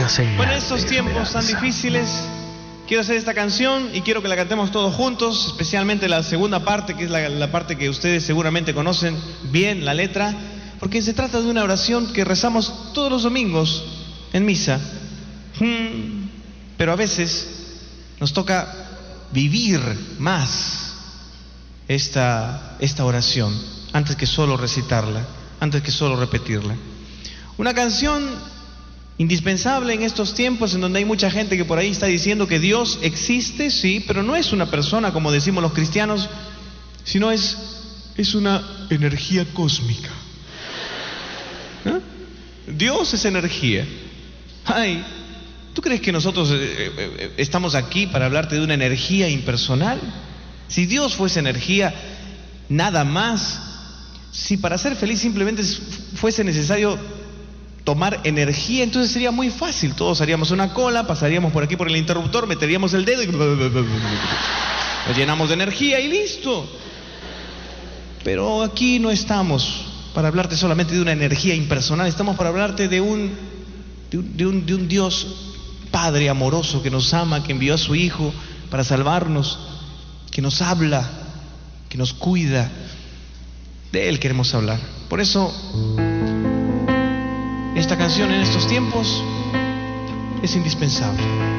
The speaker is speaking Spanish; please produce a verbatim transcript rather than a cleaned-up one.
una señal. Bueno, en estos de tiempos tan esperanza. difíciles, quiero hacer esta canción y quiero que la cantemos todos juntos, especialmente la segunda parte, que es la, la parte que ustedes seguramente conocen bien, la letra, porque se trata de una oración que rezamos todos los domingos en misa. Hmm, pero a veces nos toca vivir más esta, esta oración antes que solo recitarla, antes que solo repetirla. Una canción indispensable en estos tiempos en donde hay mucha gente que por ahí está diciendo que Dios existe, sí, pero no es una persona como decimos los cristianos, sino es, es una energía cósmica. ¿Eh? Dios es energía. Ay, ¿tú crees que nosotros eh, eh, estamos aquí para hablarte de una energía impersonal? Si Dios fuese energía, nada más. Si para ser feliz simplemente fuese necesario tomar energía, entonces sería muy fácil. Todos haríamos una cola, pasaríamos por aquí por el interruptor, meteríamos el dedo y nos llenamos de energía y listo. Pero aquí no estamos para hablarte solamente de una energía impersonal, estamos para hablarte de un, de un, de un, de un Dios Padre amoroso que nos ama, que envió a su Hijo para salvarnos, que nos habla, que nos cuida. De Él queremos hablar. Por eso esta canción en estos tiempos es indispensable.